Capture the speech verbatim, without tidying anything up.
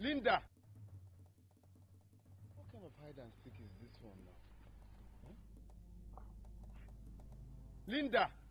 Linda! What kind of hide and seek is this one now? Huh? Linda!